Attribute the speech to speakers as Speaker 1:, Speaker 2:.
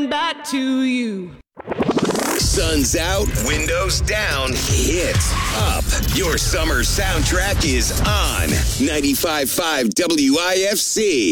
Speaker 1: coming back to you.
Speaker 2: Sun's out, windows down, hits up. Your summer soundtrack is on 95.5 WIFC.